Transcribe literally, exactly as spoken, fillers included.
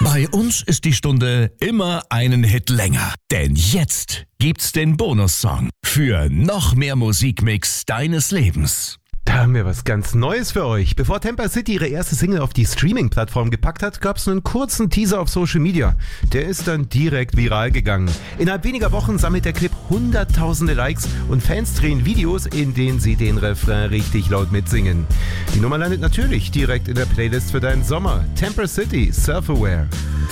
Bei uns ist die Stunde immer einen Hit länger. Denn jetzt gibt's den Bonussong für noch mehr Musikmix deines Lebens. Da haben wir was ganz Neues für euch. Bevor Temper City ihre erste Single auf die Streaming-Plattform gepackt hat, gab es einen kurzen Teaser auf Social Media. Der ist dann direkt viral gegangen. Innerhalb weniger Wochen sammelt der Clip hunderttausende Likes und Fans drehen Videos, in denen sie den Refrain richtig laut mitsingen. Die Nummer landet natürlich direkt in der Playlist für deinen Sommer. Temper City, Self-Aware.